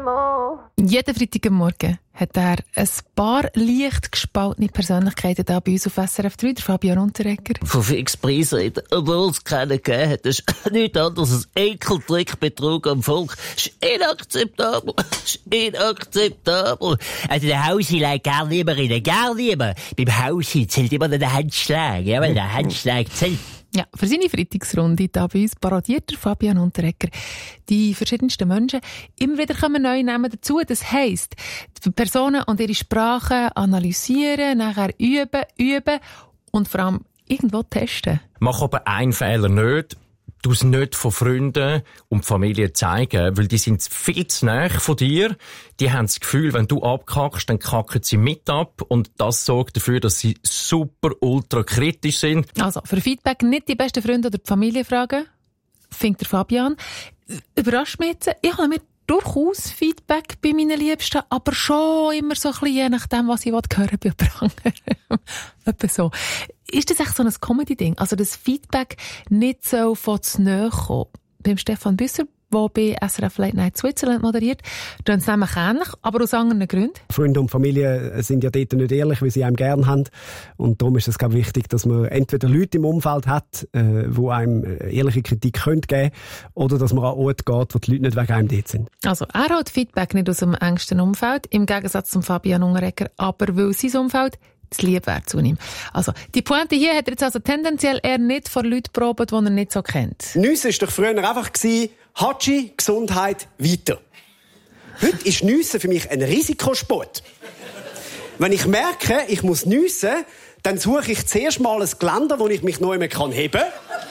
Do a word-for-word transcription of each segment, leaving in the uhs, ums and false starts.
Jeden Freitagmorgen hat er ein paar leicht gespaltene Persönlichkeiten da bei uns auf S R F drei, der Fabian Unterreger. Von Fixpreis reden, obwohl es keinen gegeben hat. Das ist nichts anderes als Ekeltrick, Betrug am Volk. Das ist inakzeptabel. Das ist inakzeptabel. Also der Hausi legt gerne lieber rein, gerne lieber. Beim Hausi zählt immer der Handschlag. Ja, weil der Handschlag zählt. Ja, für seine Freitagsrunde da bei uns parodiert der Fabian Unterreger die verschiedensten Menschen. Immer wieder kommen neue Namen dazu. Das heisst, die Personen und ihre Sprache analysieren, nachher üben, üben und vor allem irgendwo testen. Mach aber einen Fehler nicht. Du es nicht von Freunden und Familie zeigen, weil die sind viel zu nahe von dir. Die haben das Gefühl, wenn du abkackst, dann kacken sie mit ab und das sorgt dafür, dass sie super ultra kritisch sind. Also, für Feedback nicht die besten Freunde oder die Familie fragen, findet der Fabian. Überrascht mich jetzt, ich habe mir durchaus Feedback bei meinen Liebsten, aber schon immer so ein bisschen je nachdem, was ich hören will, bei jemand anderem. Etwa so. Ist das echt so ein Comedy-Ding? Also, das Feedback nicht so von zu nahe kommen. Beim Stefan Büsser, der bei S R F Late Night Switzerland moderiert, tun es nämlich ähnlich, aber aus anderen Gründen. Freunde und Familie sind ja dort nicht ehrlich, weil sie einem gern haben. Und darum ist es, glaube ich, wichtig, dass man entweder Leute im Umfeld hat, äh, die einem ehrliche Kritik geben können, oder dass man an Orte geht, wo die Leute nicht wegen einem dort sind. Also, er hat Feedback nicht aus dem engsten Umfeld, im Gegensatz zum Fabian Unterreger, aber weil sein Umfeld das Liebwert zu ihm. Also, die Pointe hier hat er jetzt also tendenziell eher nicht vor Leuten probiert, die er nicht so kennt. Nüsse war doch früher einfach Hatschi, Gesundheit, weiter. Heute ist Nüsse für mich ein Risikosport. Wenn ich merke, ich muss nüssen, dann suche ich zuerst mal ein Geländer, wo ich mich noch einmal heben kann.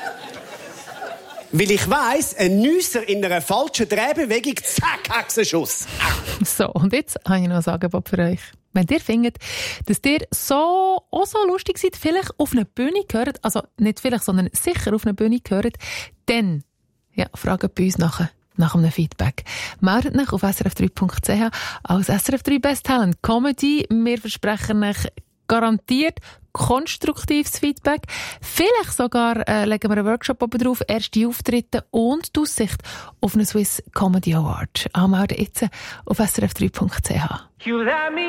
Weil ich weiss, ein Nüsser in einer falschen Drehbewegung, zack, Hexenschuss. So, und jetzt habe ich noch ein Angebot für euch. Wenn ihr findet, dass ihr so, auch so lustig seid, vielleicht auf einer Bühne gehört, also nicht vielleicht, sondern sicher auf einer Bühne gehört, dann, ja, fragt bei uns nachher nach einem Feedback. Meldet euch auf s r f drei punkt c h als S R F drei Best Talent Comedy. Wir versprechen euch garantiert konstruktives Feedback. Vielleicht sogar äh, legen wir einen Workshop oben drauf, erste Auftritte und die Aussicht auf einen Swiss Comedy Award. Anmelden jetzt auf s r f drei punkt c h.